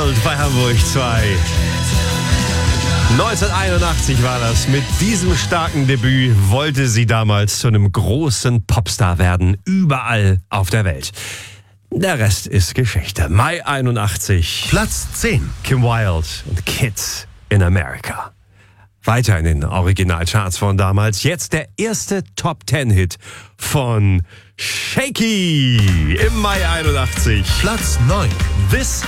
Wild bei Hamburg 2. 1981 war das. Mit diesem starken Debüt wollte sie damals zu einem großen Popstar werden, überall auf der Welt. Der Rest ist Geschichte. Mai 81. Platz 10. Kim Wilde und Kids in America. Weiter in den Originalcharts von damals. Jetzt der erste Top-10-Hit von Shaky im Mai 81. Platz 9. This